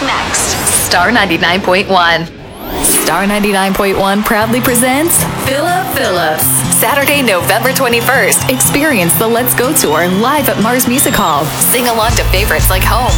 next. Star 99.1. Star 99.1 proudly presents Philip Phillips. Saturday, November 21st. Experience the Let's Go Tour live at Mars Music Hall. Sing along to favorites like Home,